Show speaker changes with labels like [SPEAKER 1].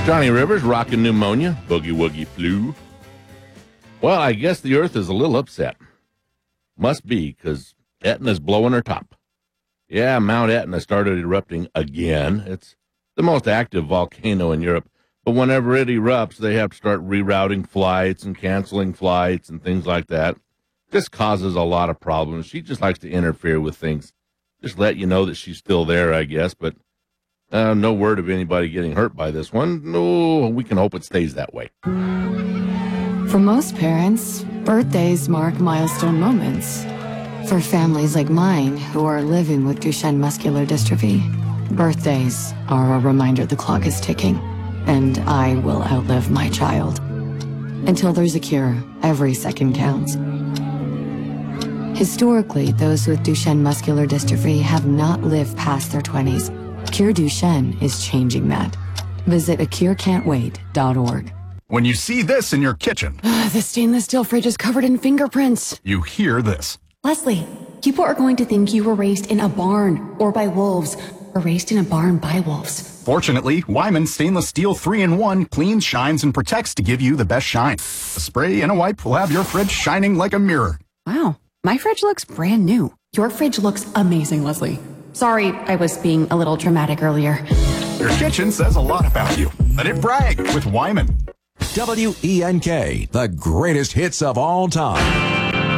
[SPEAKER 1] Johnny Rivers rocking pneumonia, boogie woogie flu. Well, I guess the earth is a little upset. Must be, because Etna's blowing her top. Yeah, Mount Etna started erupting again. It's the most active volcano in Europe. But whenever it erupts, they have to start rerouting flights and canceling flights and things like that. This causes a lot of problems. She just likes to interfere with things. Just let you know that she's still there, I guess, but no word of anybody getting hurt by this one. No, we can hope it stays that way.
[SPEAKER 2] For most parents, birthdays mark milestone moments. For families like mine who are living with Duchenne muscular dystrophy, birthdays are a reminder the clock is ticking, and I will outlive my child. Until there's a cure, every second counts. Historically, those with Duchenne muscular dystrophy have not lived past their 20s. Cure Duchenne is changing that. Visit acurecan'twait.org.
[SPEAKER 3] When you see this in your kitchen,
[SPEAKER 2] The stainless steel fridge is covered in fingerprints.
[SPEAKER 3] you hear this.
[SPEAKER 4] Leslie, people are going to think you were raised in a barn or by wolves, or raised in a barn by wolves.
[SPEAKER 3] Fortunately, Wyman Stainless Steel 3-in-1 cleans, shines, and protects to give you the best shine. A spray and a wipe will have your fridge shining like a mirror.
[SPEAKER 4] Wow, my fridge looks brand new. Your fridge looks amazing, Leslie. Sorry, I was being a little dramatic earlier.
[SPEAKER 3] Your kitchen says a lot about you. Let it brag with Wyman.
[SPEAKER 5] WENK, the greatest hits of all time.